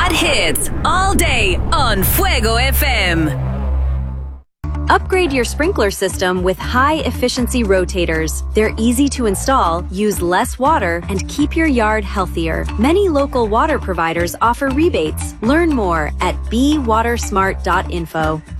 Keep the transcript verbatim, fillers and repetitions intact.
hot hits all day on Fuego F M. Upgrade your sprinkler system with high-efficiency rotators. They're easy to install, use less water, and keep your yard healthier. Many local water providers offer rebates. Learn more at be water smart dot info.